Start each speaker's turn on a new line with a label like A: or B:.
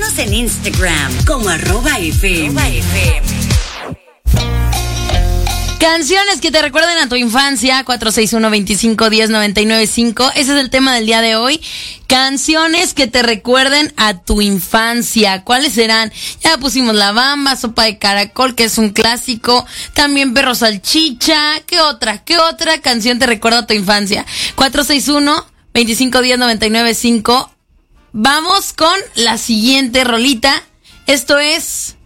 A: Síguenos en Instagram como @FM.
B: Canciones que te recuerden a tu infancia, 461-2510-995. Ese es el tema del día de hoy. Canciones que te recuerden a tu infancia. ¿Cuáles serán? Ya pusimos La Bamba, Sopa de Caracol, que es un clásico. También Perro Salchicha. ¿Qué otra canción te recuerda a tu infancia? 461-2510-995. Vamos con la siguiente rolita. Esto es